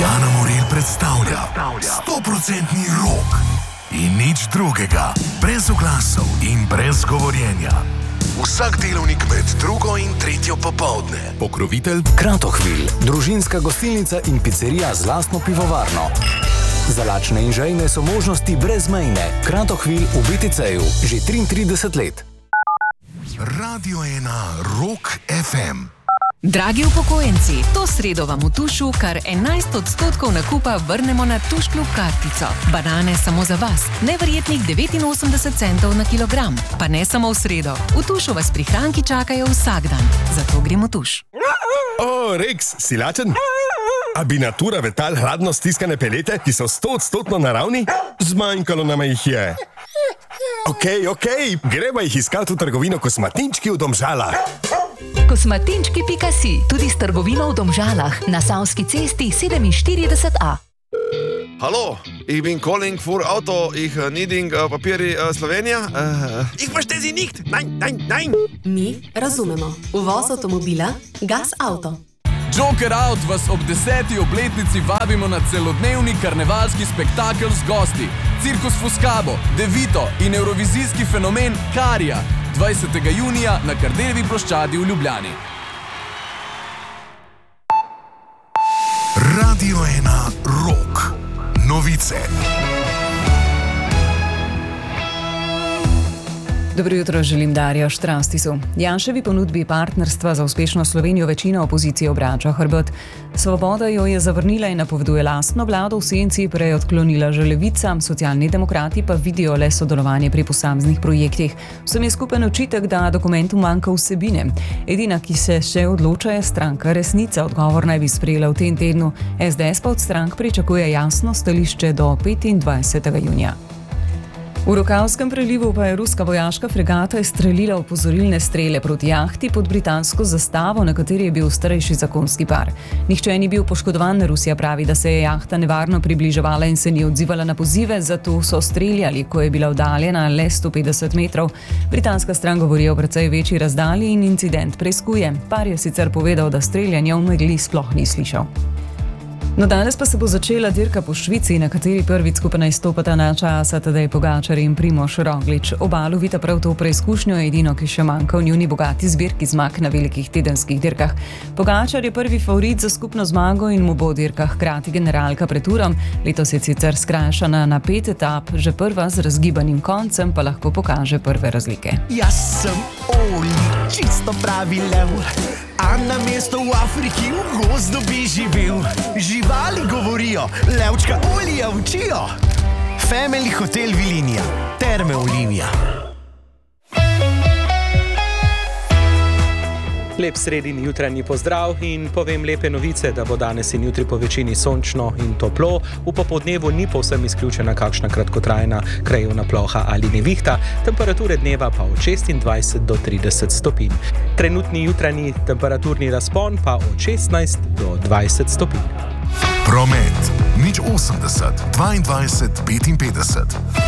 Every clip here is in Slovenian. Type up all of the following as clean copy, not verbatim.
Jana Morel predstavlja 100% rock in nič drugega, brez oglasov in brez govorjenja. Vsak delovnik med 2. in 3. popoldne. Pokrovitelj Kratochwil, družinska gostilnica in pizzerija z lastno pivovarno. Za lačne in žejne so možnosti brezmejne. Kratochwil v BTC-ju že 33 let. Radio 1 Rock FM. Dragi upokojenci, to sredo vam v Tušu kar 11% nakupa vrnemo na Tuš klub kartico. Banane samo za vas, neverjetnih 89 centov na kilogram. Pa ne samo v sredo, v Tušu vas prihranki čakajo vsak dan. Zato gremo Tuš. O, Rex, si lačen? A bi natura vetal hladno stiskane pelete, ki so 100% naravni? Zmanjkalo nam jih je. Okej, gremo jih iskati v trgovino Kosmatinčki v Domžalah. Kosmatinčki.si, tudi s trgovino v Domžalah, na Savski cesti 47A. Hallo, ich bin calling for Auto, ich needing Papieri Slovenija. Ich verstehe Sie nicht, nein. Mi razumemo. Uvoz avtomobila Gas Auto. Joker Out vas ob 10. obletnici vabimo na celodnevni karnevalski spektakel z gosti. Cirkus Fuscabo, Devito in evrovizijski fenomen Karija. 20. junija na Kardeljevi ploščadi v Ljubljani. Radio 1 Rock. Novice. Dobro jutro, želim Darjo Štrastisu. Janševi ponudbi partnerstva za uspešno Slovenijo večina opozicije obrača hrbet. Svoboda jo je zavrnila in napoveduje lastno vlado, v senci prej odklonila že Levica, Socialni demokrati pa vidijo le sodelovanje pri posameznih projektih. Vsem je skupen očitek, da dokumentu manjka vsebine. Edina, ki se še odloča, je stranka Resnica. Odgovor naj bi sprejela v tem tednu. SDS pa od strank pričakuje jasno stališče do 25. junija. V Rokavskem prelivu pa je ruska vojaška fregata izstrelila opozorilne strele proti jahti pod britansko zastavo, na kateri je bil starejši zakonski par. Nihče ni bil poškodovan, Rusija pravi, da se je jahta nevarno približevala in se ni odzivala na pozive, zato so streljali, ko je bila oddaljena le 150 metrov. Britanska stran govori o precej večji razdalji in incident preiskuje. Par je sicer povedal, da streljanja v megli sploh ni slišal. No, danes pa se bo začela dirka po Švici, na kateri prvič skupaj nastopata Naša Asa, Tadej Pogačar in Primož Roglič. Oba lovita prav to preizkušnjo, edino, ki še manjka v njuni bogati zbirki zmag na velikih tedenskih dirkah. Pogačar je prvi favorit za skupno zmago in mu bo dirka hkrati generalka pred turom. Letos je sicer skrajšana na 5 etap, že prva z razgibanim koncem pa lahko pokaže prve razlike. Jaz sem Oli, čisto pravi lev, a na mesto v Afriki v gozdu bi živel. Živali govorijo, levčka Olija učijo. Family Hotel Vilinija, Terme Olivija. Lep sredin jutranji pozdrav in povem lepe novice, da bo danes in jutri po večini sončno in toplo. V popoldnevu ni povsem izključena kakšna kratkotrajna krajevna ploha ali nevihta, temperature dneva pa od 26 do 30 stopinj. Trenutni jutranji temperaturni razpon pa od 16 do 20 stopinj. Promet. 080 22 55.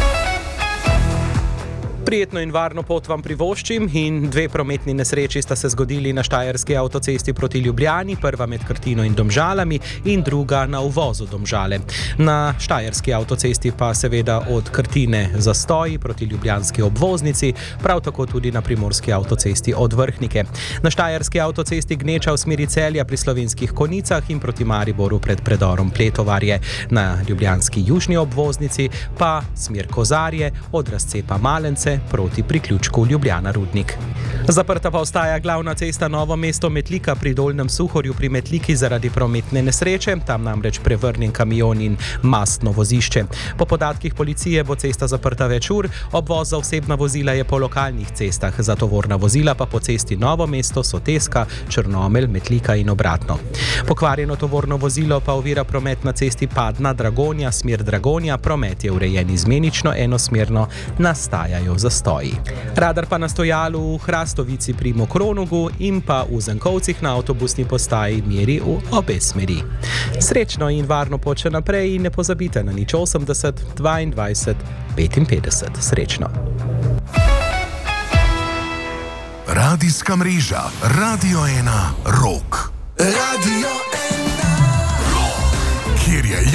Prijetno in varno pot vam privoščim in 2 prometni nesreči sta se zgodili na Štajerski avtocesti proti Ljubljani, prva med Krtino in Domžalami in druga na uvozu Domžale. Na Štajerski avtocesti pa seveda od Krtine zastoji proti ljubljanski obvoznici, prav tako tudi na Primorski avtocesti od Vrhnike. Na Štajerski avtocesti gneča v smeri Celja pri Slovenskih Konicah in proti Mariboru pred predorom Pletovarje. Na ljubljanski južni obvoznici pa smer Kozarje od razcepa Malence proti priključku Ljubljana-Rudnik. Zaprta pa ostaja glavna cesta Novo mesto-Metlika pri Dolnjem Suhorju pri Metliki zaradi prometne nesreče, tam namreč prevrnjen kamion in mastno vozišče. Po podatkih policije bo cesta zaprta več ur, obvoz za osebna vozila je po lokalnih cestah, za tovorna vozila pa po cesti Novo mesto, Soteska, Črnomelj, Metlika in obratno. Pokvarjeno tovorno vozilo pa ovira promet na cesti Padna-Dragonja, smer Dragonja, promet je urejen izmenično, enosmerno, nastajajo zastoji. Radar pa na stojalu v Hrastovici pri Mokronogu in pa v Zenkovcih na avtobusni postaji meri v obe smeri. Srečno in varno pot še naprej in ne pozabite na 080 22 55. Srečno. Radijska mreža Radio 1 Rock. Radio 1 Rock.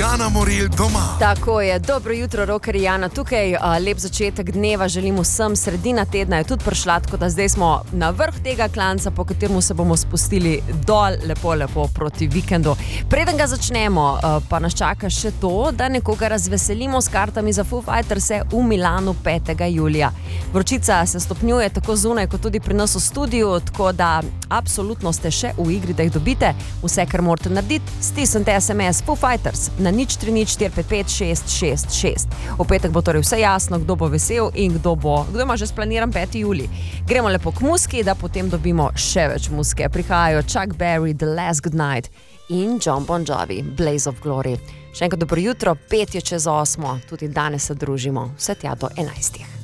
Jana Morel doma. Tako je, dobro jutro, rokerji Jana tukaj, lep začetek dneva želim vsem, sredina tedna je tudi prišla, tako da zdaj smo na vrh tega klanca, po kateremu se bomo spustili dol lepo proti vikendu. Preden ga začnemo, pa nas čaka še to, da nekoga razveselimo s kartami za Foo Fighters v Milanu 5. julija. Vročica se stopnjuje tako zunaj, kot tudi pri nas v studiu, tako da absolutno ste še v igri, da jih dobite. Vse, kar morate narediti, stisnite SMS Foo Fighters na 030455666. V petek bo torej vse jasno, kdo bo vesel in kdo ima že splaniran 5. julij. Gremo lepo k muski, da potem dobimo še več muske. Prihajajo Chuck Berry, The Last Good Night in John Bon Jovi, Blaze of Glory. Še enkrat dobro jutro, 5 je čez 8, tudi danes se družimo, vse tja do 11.